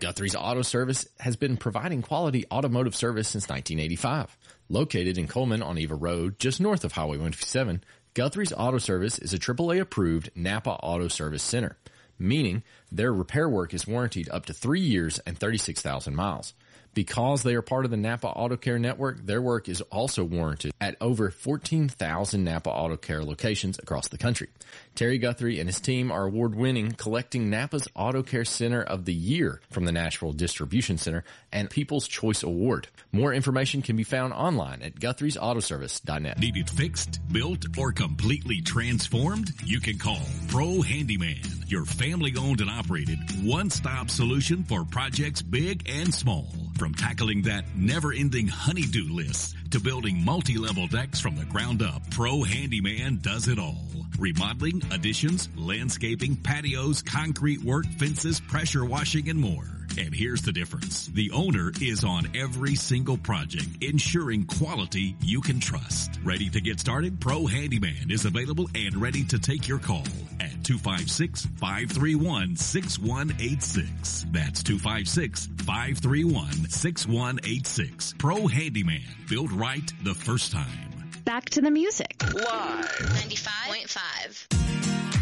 Guthrie's Auto Service has been providing quality automotive service since 1985. Located in Coleman on Eva Road, just north of Highway 157, Guthrie's Auto Service is a AAA approved Napa Auto Service Center, meaning their repair work is warranted up to 3 years and 36,000 miles. Because they are part of the Napa Auto Care network, their work is also warranted at over 14,000 Napa Auto Care locations across the country. Terry Guthrie and his team are award-winning, collecting Napa's Auto Care Center of the Year from the Nashville Distribution Center and People's Choice Award. More information can be found online at Guthrie'sAutoservice.net. Need it fixed, built, or completely transformed? You can call Pro Handyman, your family-owned and operated one-stop solution for projects big and small. From tackling that never-ending honey-do list to building multi-level decks from the ground up, Pro Handyman does it all. Remodeling, additions, landscaping, patios, concrete work, fences, pressure washing, and more. And here's the difference. The owner is on every single project, ensuring quality you can trust. Ready to get started? Pro Handyman is available and ready to take your call at 256-531-6186. That's 256-531-6186. Pro Handyman. Built right the first time. Back to the music. Live. 95.5.